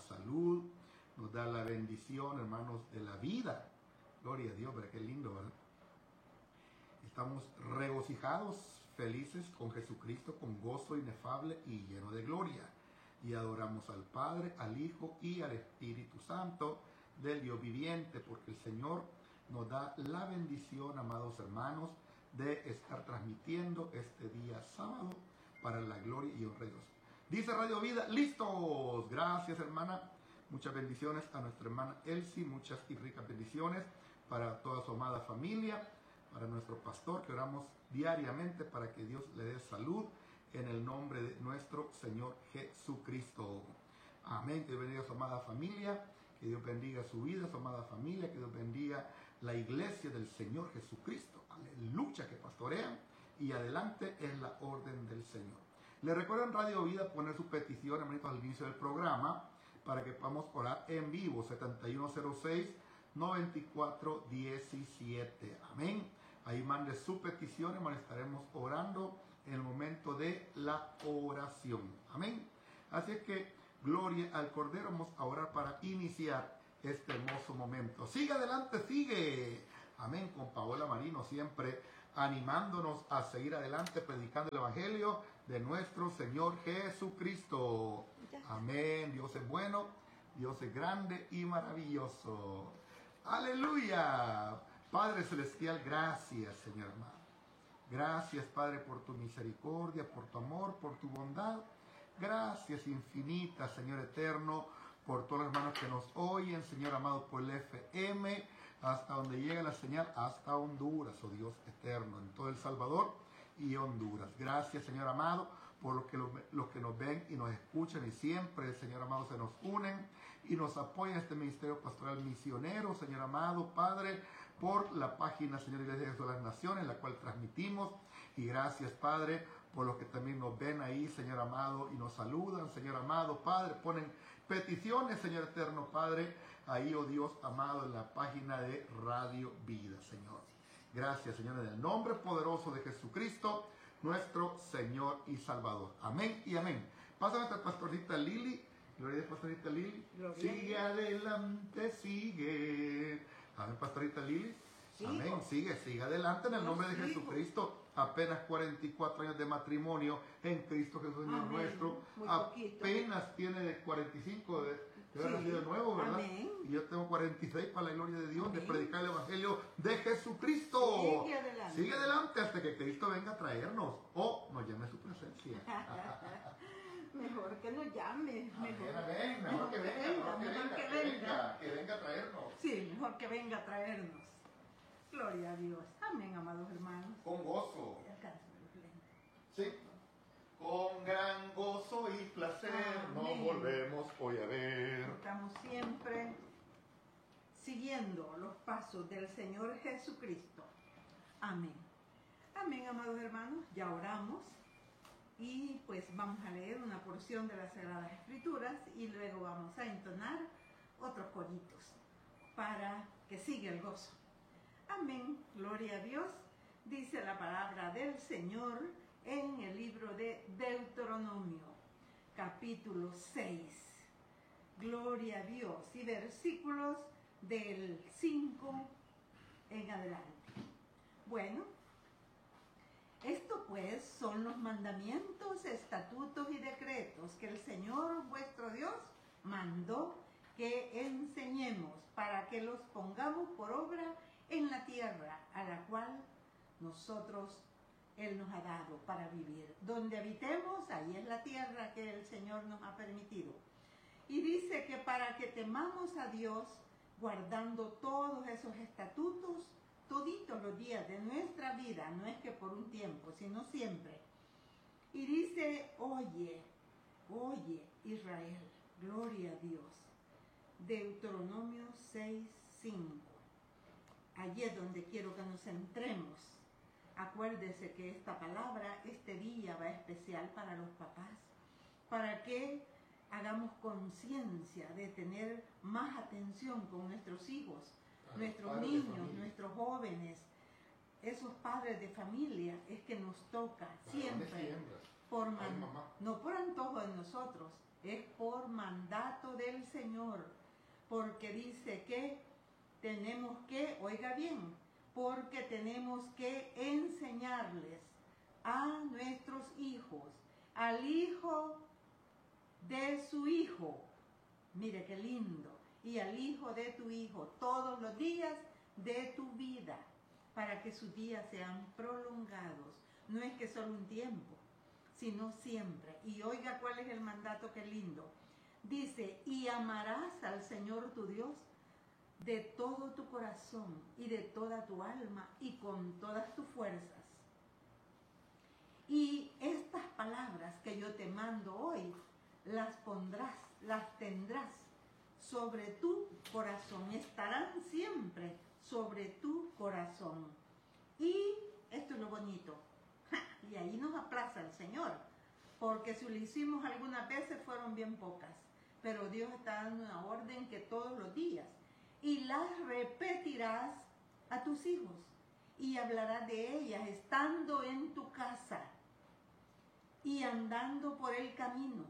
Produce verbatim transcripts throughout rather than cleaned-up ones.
salud, nos da la bendición, hermanos, de la vida. Gloria a Dios, ¿verdad? Qué lindo, ¿verdad? Estamos regocijados, felices con Jesucristo, con gozo inefable y lleno de gloria. Y adoramos al Padre, al Hijo y al Espíritu Santo del Dios viviente, porque el Señor nos da la bendición, amados hermanos, de estar transmitiendo este día sábado para la gloria y honra de Dios. Dice Radio Vida, listos. Gracias, hermana. Muchas bendiciones a nuestra hermana Elsie, muchas y ricas bendiciones para toda su amada familia, para nuestro pastor, que oramos diariamente para que Dios le dé salud en el nombre de nuestro Señor Jesucristo. Amén. Que Dios bendiga a su amada familia, que Dios bendiga su vida, su amada familia, que Dios bendiga la iglesia del Señor Jesucristo. Aleluya, que pastorean y adelante es la orden del Señor. Le recuerdo en Radio Vida poner su petición, hermanitos, al inicio del programa para que podamos orar en vivo. setenta y uno cero seis, noventa y cuatro diecisiete. Amén. Ahí mande su petición, hermano, estaremos orando en el momento de la oración. Amén. Así es que gloria al Cordero. Vamos a orar para iniciar este hermoso momento. Sigue adelante, sigue. Amén. Con Paola Marino siempre animándonos a seguir adelante predicando el Evangelio de nuestro Señor Jesucristo. Amén. Dios es bueno, Dios es grande y maravilloso. Aleluya. Padre Celestial, gracias, Señor amado. Gracias, Padre, por tu misericordia, por tu amor, por tu bondad. Gracias infinitas, Señor eterno, por todos los hermanos que nos oyen, Señor amado, por el F M, hasta donde llega la señal, hasta Honduras, oh Dios eterno, en todo El Salvador y Honduras. Gracias, Señor amado, por los que, los, los que nos ven y nos escuchan y siempre, Señor amado, se nos unen y nos apoyan en este ministerio pastoral misionero, Señor amado, Padre, por la página, Señor Iglesia de las Naciones, la cual transmitimos. Y gracias, Padre, por los que también nos ven ahí, Señor amado, y nos saludan, Señor amado, Padre, ponen peticiones, Señor eterno, Padre, ahí, oh Dios amado, en la página de Radio Vida, Señor. Gracias, Señor, en el nombre poderoso de Jesucristo, nuestro Señor y Salvador. Amén y amén. Pasa nuestra pastorcita Lili. Gloria a pastorita Lili. Gloria. Sigue adelante, sigue. Amén, pastorita Lili. ¿Sigo? Amén, sigue, sigue adelante en el nombre de Jesucristo. Apenas cuarenta y cuatro años de matrimonio en Cristo Jesús, Señor Amén. Nuestro. Muy apenas poquito. Tiene cuarenta y cinco de, de haber nacido de nuevo, ¿verdad? Amén. Y yo tengo cuarenta y seis para la gloria de Dios. Amén. De predicar el Evangelio de Jesucristo. Sigue adelante. Sigue adelante hasta que Cristo venga a traernos o nos llame a su presencia. Mejor que nos llame. Mejor, amén, mejor, mejor que venga, venga, mejor que venga, que venga, que venga, que venga a traernos. Sí, mejor que venga a traernos. Gloria a Dios. Amén, amados hermanos. Con gozo. Sí. Con gran gozo y placer Amén. Nos volvemos hoy a ver. Estamos siempre siguiendo los pasos del Señor Jesucristo. Amén. Amén, amados hermanos. Ya oramos. Y pues vamos a leer una porción de las Sagradas Escrituras y luego vamos a entonar otros coritos para que siga el gozo. Amén, gloria a Dios. Dice la palabra del Señor en el libro de Deuteronomio, capítulo seis. Gloria a Dios. Y versículos del cinco en adelante. Bueno, esto pues son los mandamientos, estatutos y decretos que el Señor vuestro Dios mandó que enseñemos para que los pongamos por obra en la tierra a la cual nosotros, Él nos ha dado para vivir. Donde habitemos, ahí es la tierra que el Señor nos ha permitido. Y dice que para que temamos a Dios, guardando todos esos estatutos, toditos los días de nuestra vida, no es que por un tiempo, sino siempre. Y dice, oye, oye Israel, gloria a Dios. Deuteronomio seis, cinco. Allí es donde quiero que nos centremos. Acuérdese que esta palabra, este día va especial para los papás, para que hagamos conciencia de tener más atención con nuestros hijos, a nuestros niños, nuestros jóvenes, esos padres de familia, es que nos toca siempre por man- Ay, mamá. no por antojo de nosotros, es por mandato del Señor, porque dice que tenemos que, oiga bien, porque tenemos que enseñarles a nuestros hijos, al hijo de su hijo, mire qué lindo, y al hijo de tu hijo, todos los días de tu vida, para que sus días sean prolongados. No es que solo un tiempo, sino siempre. Y oiga cuál es el mandato, qué lindo. Dice, y amarás al Señor tu Dios de todo tu corazón y de toda tu alma y con todas tus fuerzas. Y estas palabras que yo te mando hoy, las pondrás, las tendrás sobre tu corazón, estarán siempre sobre tu corazón. Y esto es lo bonito, y ahí nos aplaza el Señor, porque si lo hicimos algunas veces fueron bien pocas, pero Dios está dando una orden que todos los días, y las repetirás a tus hijos, y hablarás de ellas estando en tu casa, y andando por el camino,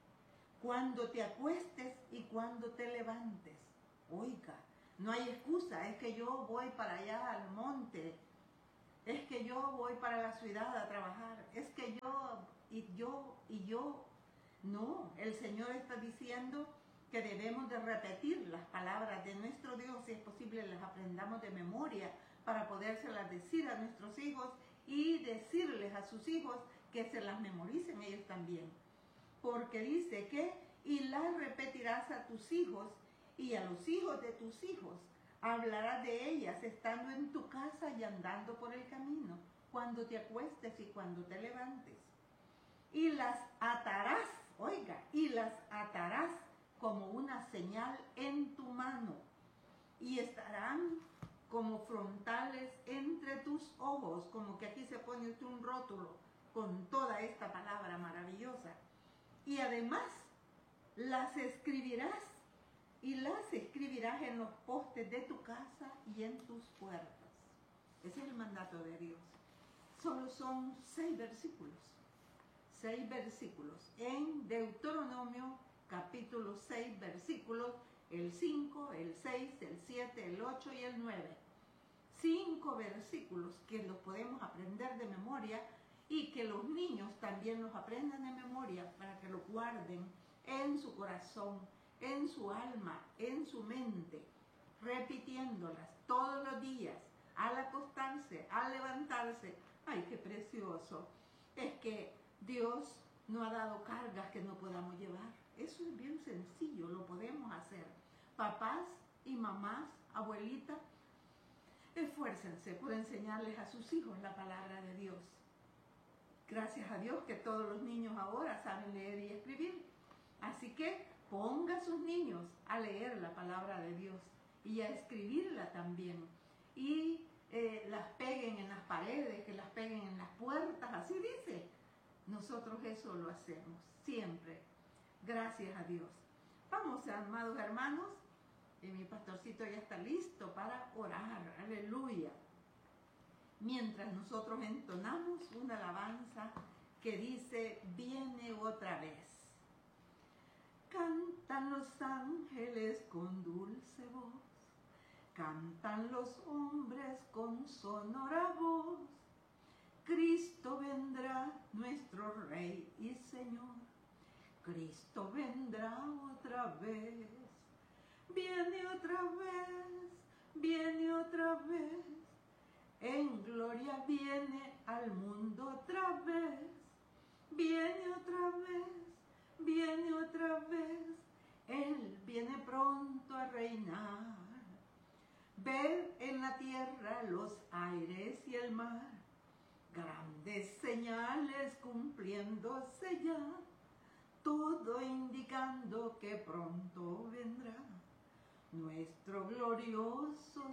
cuando te acuestes y cuando te levantes. Oiga, no hay excusa, es que yo voy para allá al monte, es que yo voy para la ciudad a trabajar, es que yo, y yo, y yo. No, el Señor está diciendo que debemos de repetir las palabras de nuestro Dios, si es posible las aprendamos de memoria, para podérselas decir a nuestros hijos y decirles a sus hijos que se las memoricen ellos también. Porque dice que, y las repetirás a tus hijos y a los hijos de tus hijos, hablarás de ellas estando en tu casa y andando por el camino, cuando te acuestes y cuando te levantes. Y las atarás, oiga, y las atarás como una señal en tu mano, y estarán como frontales entre tus ojos, como que aquí se pone un rótulo con toda esta palabra maravillosa. Y además las escribirás, y las escribirás en los postes de tu casa y en tus puertas. Ese es el mandato de Dios. Solo son seis versículos. Seis versículos. En Deuteronomio capítulo seis versículos, el cinco, el seis, el siete, el ocho y el nueve. Cinco versículos que los podemos aprender de memoria y que los niños también los aprendan de memoria para que los guarden en su corazón, en su alma, en su mente, repitiéndolas todos los días, al acostarse, al levantarse. ¡Ay, qué precioso! Es que Dios no ha dado cargas que no podamos llevar. Eso es bien sencillo, lo podemos hacer. Papás y mamás, abuelitas, esfuércense por enseñarles a sus hijos la palabra de Dios. Gracias a Dios que todos los niños ahora saben leer y escribir. Así que ponga a sus niños a leer la palabra de Dios y a escribirla también. Y eh, las peguen en las paredes, que las peguen en las puertas, así dice. Nosotros eso lo hacemos siempre. Gracias a Dios. Vamos, amados hermanos. Y mi pastorcito ya está listo para orar. Aleluya. Mientras nosotros entonamos una alabanza que dice, viene otra vez. Cantan los ángeles con dulce voz, cantan los hombres con sonora voz. Cristo vendrá, nuestro Rey y Señor. Cristo vendrá otra vez. Viene otra vez, viene otra vez. En gloria viene al mundo otra vez. Viene otra vez, viene otra vez. Él viene pronto a reinar. Ved en la tierra los aires y el mar, grandes señales cumpliéndose ya, todo indicando que pronto vendrá nuestro glorioso